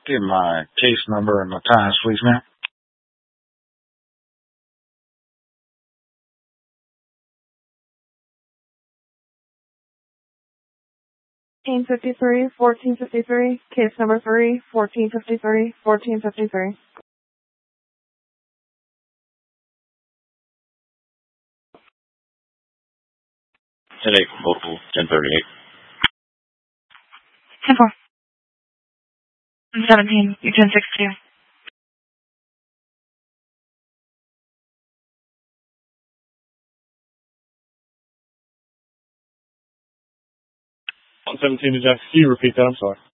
Give my case number and my times, please, ma'am. 1453, 1453, case number 3, 1453, 1453. Headache, local 1038. 10-4. I'm 17, you're 10-6-2. On 17 to Jack, can you repeat that? I'm sorry.